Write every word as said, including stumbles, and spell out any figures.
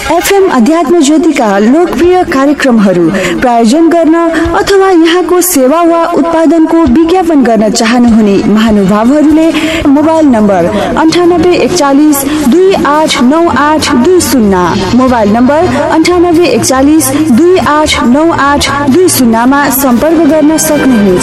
FM अध्यात्म ज्योतिका लोकप्रिय कार्यक्रमहरू प्रायोजन गर्न अथवा यहाँको सेवा वा उत्पादनको विज्ञापन गर्न चाहनुहुने महानुभावहरूले मोबाइल नम्बर अन्ठानब्बे एकचालिस दुई आठ नौ आठ दुई शून्य मोबाइल नम्बर अन्ठानब्बे एकचालिस दुई आठ नौ आठ दुई शून्यमा सम्पर्क गर्न सक्नुहुनेछ।